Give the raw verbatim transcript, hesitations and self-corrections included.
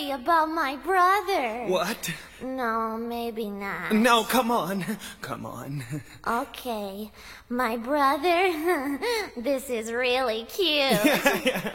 about my brother. What? No, maybe not. No, come on. Come on. Okay. My brother, this is really cute. Yeah, yeah.